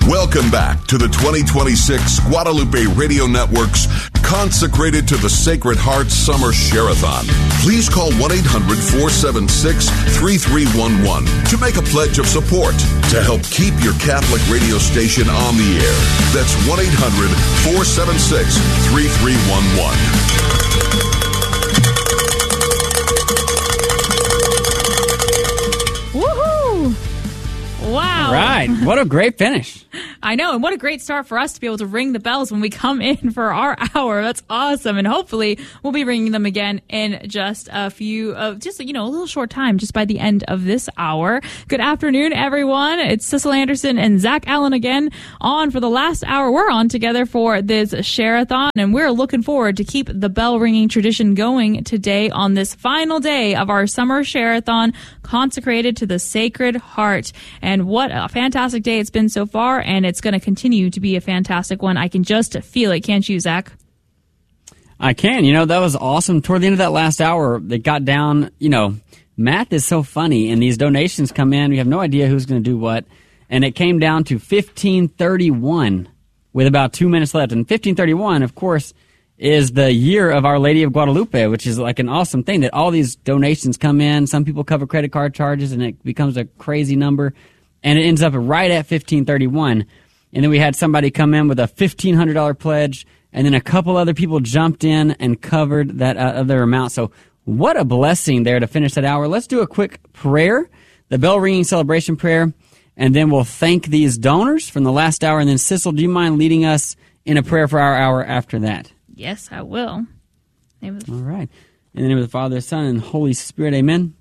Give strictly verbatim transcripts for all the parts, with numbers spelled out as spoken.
Welcome back to the twenty twenty-six Guadalupe Radio Network's Consecrated to the Sacred Heart Summer Share-a-thon. Please call one eight hundred four seven six three three one one to make a pledge of support to help keep your Catholic radio station on the air. That's one eight hundred four seven six three three one one. Wow. All right. What a great finish. I know. And what a great start for us to be able to ring the bells when we come in for our hour. That's awesome. And hopefully we'll be ringing them again in just a few, uh, just, you know, a little short time, just by the end of this hour. Good afternoon, everyone. It's Sissel Anderson and Zach Allen again on for the last hour. We're on together for this Share-a-thon, and we're looking forward to keep the bell ringing tradition going today on this final day of our summer Share-a-thon consecrated to the Sacred Heart. And what a fantastic day it's been so far, and it's going to continue to be a fantastic one. I can just feel it, can't you, Zach? I can. You know, that was awesome. Toward the end of that last hour, they got down, you know, math is so funny, and these donations come in. We have no idea who's going to do what, and it came down to fifteen thirty-one with about two minutes left. And fifteen thirty-one, of course, is the year of Our Lady of Guadalupe, which is like an awesome thing that all these donations come in. Some people cover credit card charges, and it becomes a crazy number. And it ends up right at fifteen thirty-one. And then we had somebody come in with a fifteen hundred dollars pledge, and then a couple other people jumped in and covered that uh, other amount. So what a blessing there to finish that hour. Let's do a quick prayer, the bell ringing celebration prayer, and then we'll thank these donors from the last hour. And then, Sissel, do you mind leading us in a prayer for our hour after that? Yes, I will. All right. In the name of the Father, Son, and Holy Spirit, amen.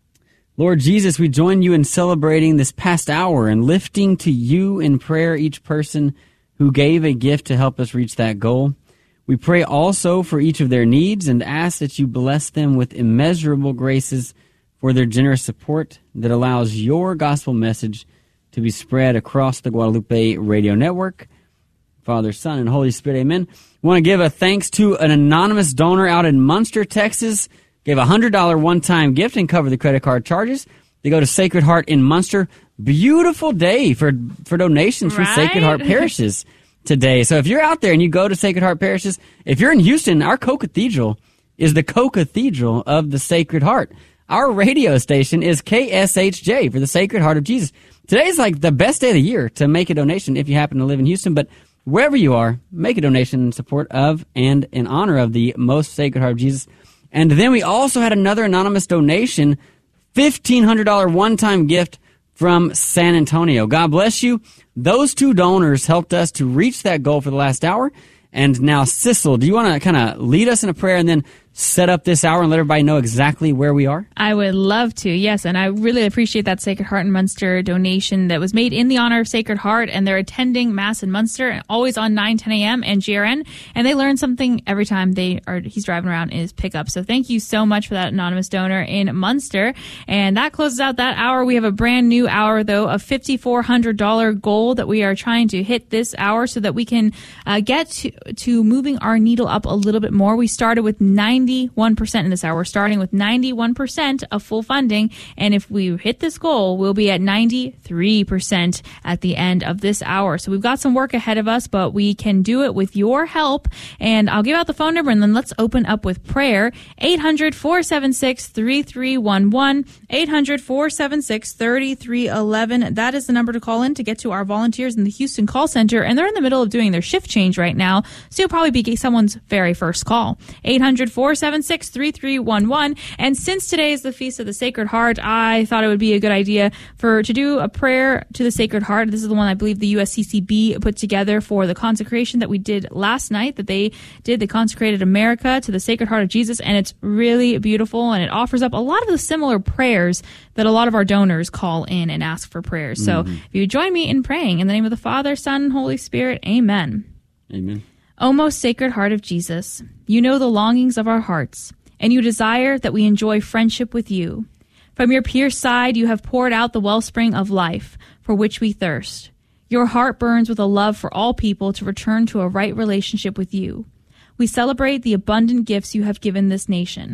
Lord Jesus, we join you in celebrating this past hour and lifting to you in prayer each person who gave a gift to help us reach that goal. We pray also for each of their needs and ask that you bless them with immeasurable graces for their generous support that allows your gospel message to be spread across the Guadalupe Radio Network. Father, Son, and Holy Spirit, amen. We want to give a thanks to an anonymous donor out in Munster, Texas. Gave a one hundred dollars one-time gift and covered the credit card charges. They go to Sacred Heart in Munster. Beautiful day for, for donations right? from Sacred Heart parishes today. So if you're out there and you go to Sacred Heart parishes, if you're in Houston, our co-cathedral is the co-cathedral of the Sacred Heart. Our radio station is K S H J for the Sacred Heart of Jesus. Today's like the best day of the year to make a donation if you happen to live in Houston, but wherever you are, make a donation in support of and in honor of the most Sacred Heart of Jesus. And then we also had another anonymous donation, fifteen hundred dollars one-time gift from San Antonio. God bless you. Those two donors helped us to reach that goal for the last hour. And now, Sissel, do you want to kind of lead us in a prayer and then set up this hour and let everybody know exactly where we are? I would love to, yes. And I really appreciate that Sacred Heart in Munster donation that was made in the honor of Sacred Heart. And they're attending Mass in Munster, always on nine ten a.m. and G R N. And they learn something every time they are he's driving around in his pickup. So thank you so much for that anonymous donor in Munster. And that closes out that hour. We have a brand new hour, though, of five thousand four hundred dollars goal that we are trying to hit this hour so that we can uh, get to, to moving our needle up a little bit more. We started with ninety-one percent in this hour. We're starting with ninety-one percent of full funding. And if we hit this goal, we'll be at ninety-three percent at the end of this hour. So we've got some work ahead of us, but we can do it with your help. And I'll give out the phone number and then let's open up with prayer. eight hundred, four seven six, three three one one. eight hundred, four seven six, three three one one. That is the number to call in to get to our volunteers in the Houston call center. And they're in the middle of doing their shift change right now. So you'll probably be someone's very first call. eight hundred, four seven six, three three one one. And since today is the Feast of the Sacred Heart, I thought it would be a good idea for to do a prayer to the Sacred Heart. This is the one I believe the U S C C B put together for the consecration that we did last night, that they did. They consecrated America to the Sacred Heart of Jesus, and it's really beautiful, and it offers up a lot of the similar prayers that a lot of our donors call in and ask for prayers. So Mm-hmm. if you join me in praying in the name of the Father, Son, and Holy Spirit, amen. Amen. O most Sacred Heart of Jesus, you know the longings of our hearts, and you desire that we enjoy friendship with you. From your pierced side you have poured out the wellspring of life, for which we thirst. Your heart burns with a love for all people to return to a right relationship with you. We celebrate the abundant gifts you have given this nation,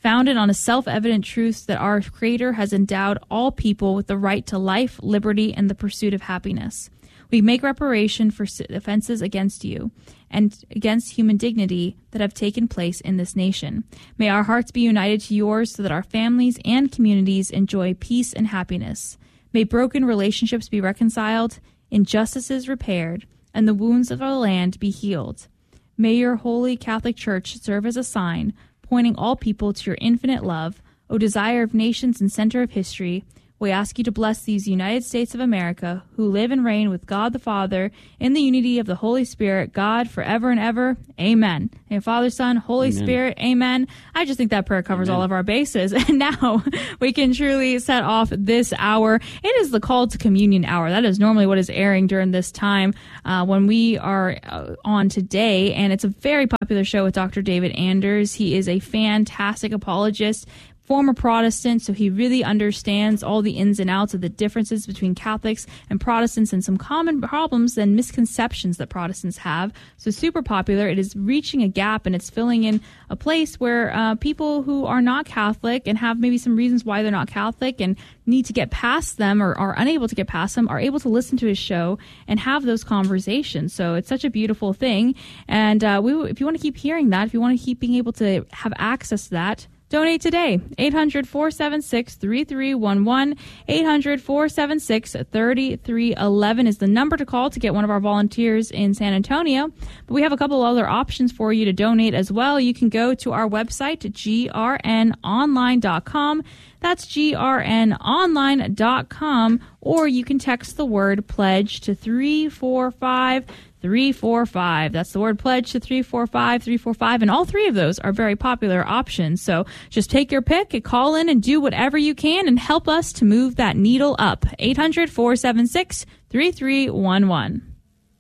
founded on a self-evident truth that our Creator has endowed all people with the right to life, liberty, and the pursuit of happiness. We make reparation for offenses against you and against human dignity that have taken place in this nation. May our hearts be united to yours so that our families and communities enjoy peace and happiness. May broken relationships be reconciled, injustices repaired, and the wounds of our land be healed. May your holy Catholic Church serve as a sign, pointing all people to your infinite love, O desire of nations and center of history. We ask you to bless these United States of America, who live and reign with God the Father, in the unity of the Holy Spirit, God, forever and ever. Amen. And Father, Son, Holy Amen. Spirit, amen. I just think that prayer covers Amen. All of our bases. And now we can truly set off this hour. It is the Call to Communion hour. That is normally what is airing during this time uh, when we are uh, on today. And it's a very popular show with Doctor David Anders. He is a fantastic apologist, former Protestant, so he really understands all the ins and outs of the differences between Catholics and Protestants and some common problems and misconceptions that Protestants have. So super popular. It is reaching a gap, and it's filling in a place where uh, people who are not Catholic and have maybe some reasons why they're not Catholic and need to get past them or are unable to get past them are able to listen to his show and have those conversations. So it's such a beautiful thing. And uh, we, if you want to keep hearing that, if you want to keep being able to have access to that, donate today. eight hundred, four seven six, three three one one. eight hundred, four seven six, three three one one is the number to call to get one of our volunteers in San Antonio. But we have a couple other options for you to donate as well. You can go to our website, G R N online dot com. That's G R N online dot com. Or you can text the word pledge to three four five three four five. That's the word pledge to three four five three four five. And all three of those are very popular options. So just take your pick, call in, and do whatever you can and help us to move that needle up. eight hundred, four seven six, three three one one.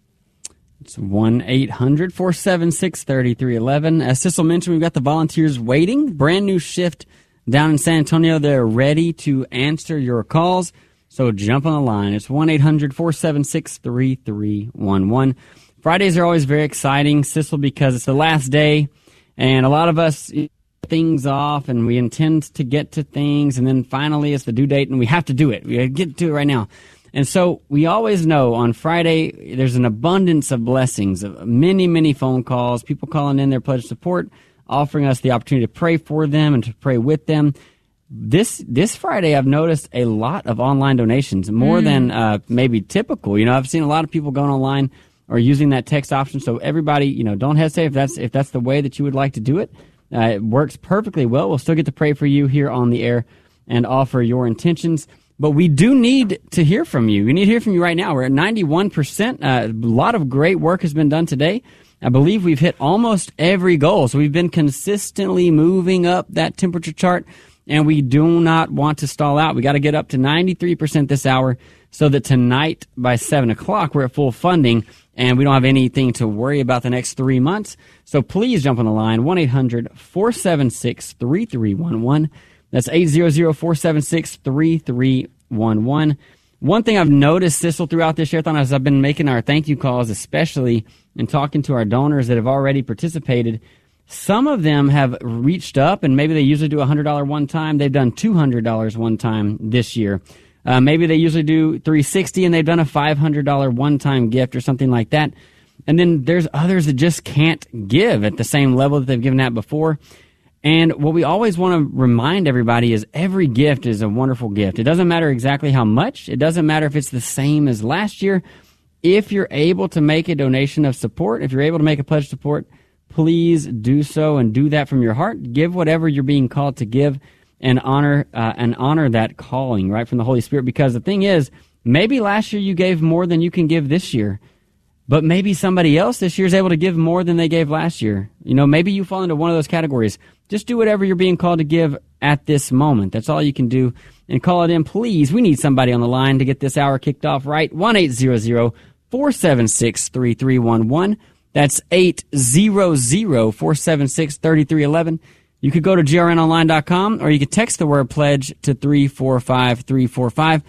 It's one eight hundred, four seven six, three three one one. As Cecil mentioned, we've got the volunteers waiting. Brand new shift down in San Antonio. They're ready to answer your calls. So jump on the line. It's one eight hundred, four seven six, three three one one. Fridays are always very exciting, Cecil, because it's the last day, and a lot of us get things off, and we intend to get to things, and then finally it's the due date, and we have to do it. We get to it right now. And so we always know on Friday there's an abundance of blessings, of many, many phone calls, people calling in their pledge of support, offering us the opportunity to pray for them and to pray with them. This this Friday, I've noticed a lot of online donations, more mm. than uh, maybe typical. You know, I've seen a lot of people going online or using that text option. So everybody, you know, don't hesitate if that's if that's the way that you would like to do it. Uh, it works perfectly well. We'll still get to pray for you here on the air and offer your intentions. But we do need to hear from you. We need to hear from you right now. We're at ninety-one percent. Uh, a lot of great work has been done today. I believe we've hit almost every goal. So we've been consistently moving up that temperature chart, and we do not want to stall out. We got to get up to ninety-three percent this hour so that tonight by seven o'clock we're at full funding and we don't have anything to worry about the next three months. So please jump on the line, one eight hundred, four seven six, three three one one. That's eight hundred, four seven six, three three one one. One thing I've noticed, Cecil, throughout this share-a-thon as I've been making our thank you calls, especially and talking to our donors that have already participated, some of them have reached up, and maybe they usually do a one hundred dollars one time. They've done two hundred dollars one time this year. Uh, maybe they usually do three hundred sixty dollars, and they've done a five hundred dollars one-time gift or something like that. And then there's others that just can't give at the same level that they've given at before. And what we always want to remind everybody is every gift is a wonderful gift. It doesn't matter exactly how much. It doesn't matter if it's the same as last year. If you're able to make a donation of support, if you're able to make a pledge of support, please do so and do that from your heart. Give whatever you're being called to give and honor uh, and honor that calling, right, from the Holy Spirit. Because the thing is, maybe last year you gave more than you can give this year. But maybe somebody else this year is able to give more than they gave last year. You know, maybe you fall into one of those categories. Just do whatever you're being called to give at this moment. That's all you can do. And call it in, please. We need somebody on the line to get this hour kicked off right. one eight hundred, four seven six, three three one one. That's eight hundred, four seven six, three three one one. You could go to G R N online dot com, or you could text the word pledge to three four five three four five.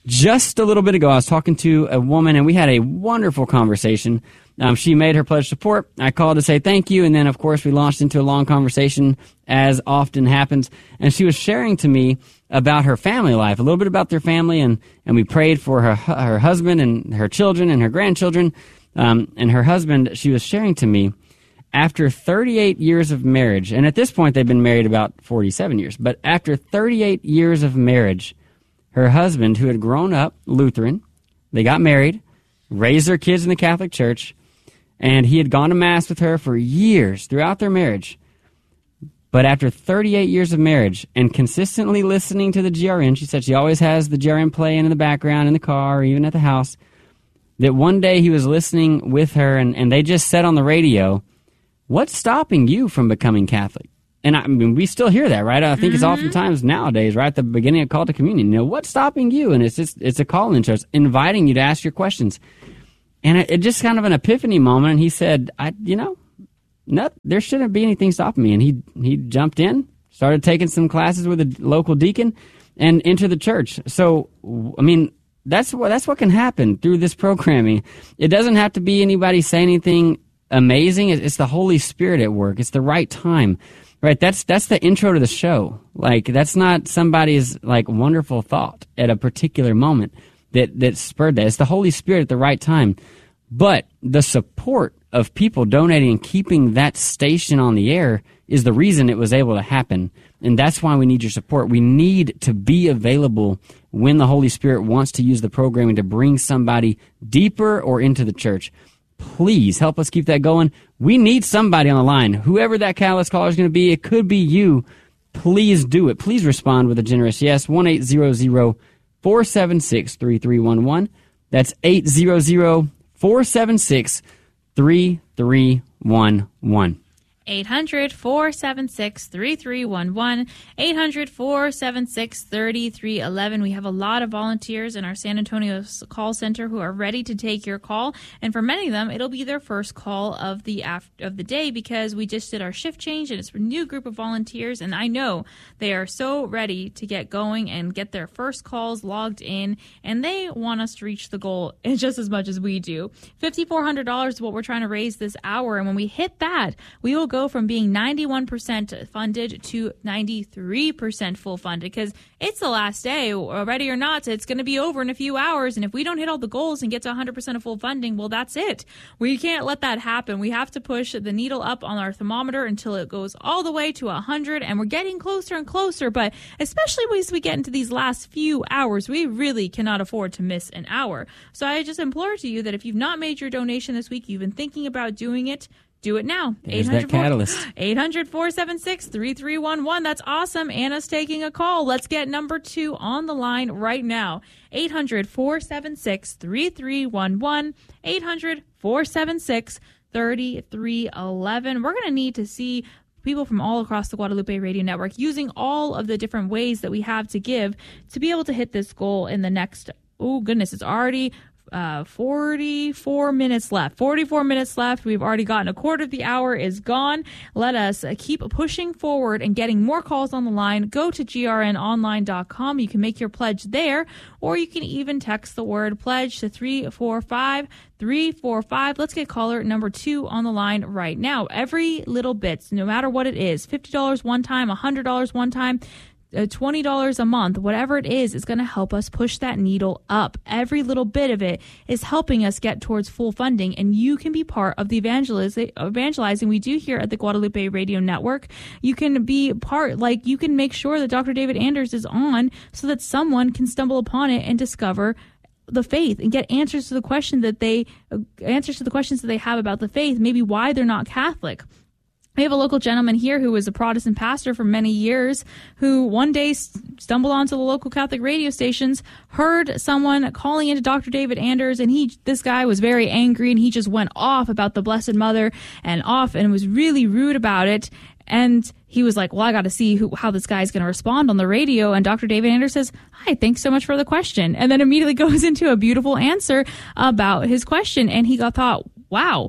just a little bit ago, I was talking to a woman, and we had a wonderful conversation. Um, she made her pledge support. I called to say thank you, and then, of course, we launched into a long conversation, as often happens. And she was sharing to me about her family life, a little bit about their family, and, and we prayed for her her husband and her children and her grandchildren. Um, and her husband, she was sharing to me, after thirty-eight years of marriage, and at this point they've been married about forty-seven years, but after thirty-eight years of marriage, her husband, who had grown up Lutheran, they got married, raised their kids in the Catholic Church, and he had gone to Mass with her for years throughout their marriage. But after thirty-eight years of marriage and consistently listening to the G R N, she said she always has the G R N playing in the background in the car or even at the house, that one day he was listening with her and, and they just said on the radio, "What's stopping you from becoming Catholic?" And I mean, we still hear that, right? I think mm-hmm. it's oftentimes nowadays, right at the beginning of call to communion. You know, what's stopping you? And it's just it's a call-in show, it's inviting you to ask your questions. And it, it just kind of an epiphany moment. And he said, "I, you know, no, there shouldn't be anything stopping me." And he he jumped in, started taking some classes with a local deacon, and entered the church. So, I mean, that's what that's what can happen through this programming. It doesn't have to be anybody saying anything amazing. It's the Holy Spirit at work. It's the right time. Right, that's that's the intro to the show. Like, that's not somebody's like wonderful thought at a particular moment that that spurred that. It's the Holy Spirit at the right time. But the support of people donating and keeping that station on the air is the reason it was able to happen. And that's why we need your support. We need to be available when the Holy Spirit wants to use the programming to bring somebody deeper or into the church. Please help us keep that going. We need somebody on the line. Whoever that catalyst caller is going to be, it could be you. Please do it. Please respond with a generous yes. one eight hundred, four seven six, three three one one. That's eight hundred, four seven six, three three one one. eight hundred, four seven six, three three one one, eight hundred, four seven six, three three one one. We have a lot of volunteers in our San Antonio call center who are ready to take your call, and for many of them, it'll be their first call of the after, of the day because we just did our shift change, and it's a new group of volunteers, and I know they are so ready to get going and get their first calls logged in, and they want us to reach the goal just as much as we do. five thousand four hundred dollars is what we're trying to raise this hour, and when we hit that, we will go from being ninety-one percent funded to ninety-three percent full funded because it's the last day, ready or not, it's going to be over in a few hours. And if we don't hit all the goals and get to one hundred percent of full funding, well, that's it. We can't let that happen. We have to push the needle up on our thermometer until it goes all the way to one hundred, and we're getting closer and closer. But especially as we get into these last few hours, we really cannot afford to miss an hour. So I just implore to you that if you've not made your donation this week, you've been thinking about doing it, do it now. There's that catalyst. eight hundred, four seven six, three three one one. That's awesome. Anna's taking a call. Let's get number two on the line right now. eight hundred, four seven six, three three one one. eight hundred, four seven six, three three one one. We're going to need to see people from all across the Guadalupe Radio Network using all of the different ways that we have to give to be able to hit this goal in the next, oh goodness, it's already Uh, forty-four minutes left. forty-four minutes left. We've already gotten a quarter of the hour is gone. Let us uh, keep pushing forward and getting more calls on the line. Go to G R N online dot com. You can make your pledge there, or you can even text the word pledge to three four five, three four five. Let's get caller number two on the line right now. Every little bit, no matter what it is, fifty dollars one time, one hundred dollars one time, Uh, twenty dollars a month, whatever it is, is going to help us push that needle up. Every little bit of it is helping us get towards full funding, and you can be part of the evangeliz- evangelizing we do here at the Guadalupe Radio Network. You can be part, like you can make sure that Doctor David Anders is on so that someone can stumble upon it and discover the faith and get answers to the question that they uh, answers to the questions that they have about the faith, maybe why they're not Catholic. We have a local gentleman here who was a Protestant pastor for many years who one day stumbled onto the local Catholic radio stations, heard someone calling into Doctor David Anders, and he, this guy was very angry, and he just went off about the Blessed Mother and off and was really rude about it. And he was like, well, I got to see who, how this guy's going to respond on the radio. And Doctor David Anders says, hi, thanks so much for the question. And then immediately goes into a beautiful answer about his question. And he got thought, wow,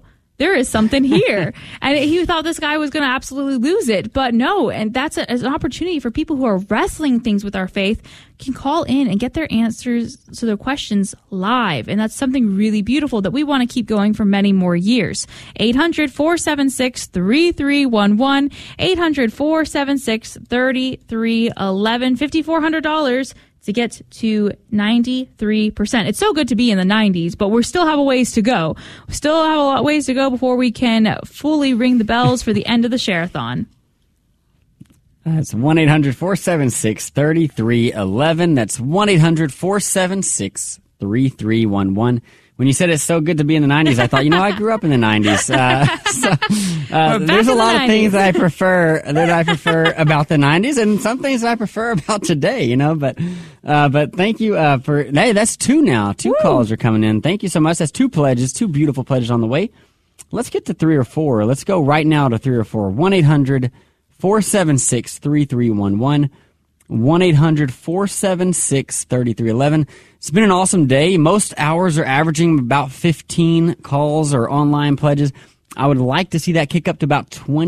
there is something here. And he thought this guy was going to absolutely lose it. But no, and that's a, an opportunity for people who are wrestling things with our faith can call in and get their answers to their questions live. And that's something really beautiful that we want to keep going for many more years. eight hundred, four seven six, three three one one, eight hundred, four seven six, three three one one, five thousand four hundred dollars to get to ninety-three percent. It's so good to be in the nineties, but we still have a ways to go. We still have a lot ways to go before we can fully ring the bells for the end of the Share-a-thon. That's one eight hundred, four seven six, three three one one. That's one eight hundred, four seven six, three three one one. When you said it's so good to be in the nineties, I thought, you know, I grew up in the nineties. Uh, so, uh, there's a lot of things that I prefer that I prefer about the nineties, and some things that I prefer about today. You know, but uh, but thank you uh, for hey, that's two now. Two Woo. calls are coming in. Thank you so much. That's two pledges, two beautiful pledges on the way. Let's get to three or four. Let's go right now to three or four. One eight hundred, four seven six, three three one one. one eight hundred, four seven six, three three one one. It's been an awesome day. Most hours are averaging about fifteen calls or online pledges. I would like to see that kick up to about twenty.